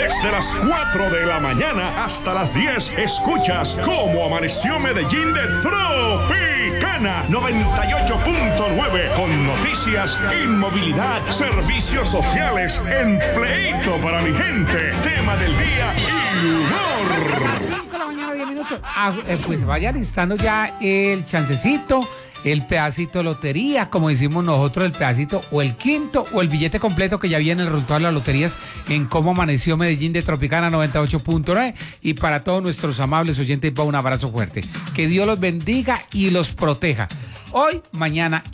Desde las 4 de la mañana hasta las 10 escuchas cómo amaneció Medellín de Tropicana 98.9 con noticias, inmovilidad, servicios sociales, empleito para mi gente, tema del día y humor. 5 de la mañana, 10 minutos. Pues vaya listando ya el chancecito, el pedacito de lotería, como decimos nosotros, el pedacito o el quinto o el billete completo que ya viene el resultado de las loterías en cómo amaneció Medellín de Tropicana 98.9. Y para todos nuestros amables oyentes va un abrazo fuerte. Que Dios los bendiga y los proteja. Hoy, mañana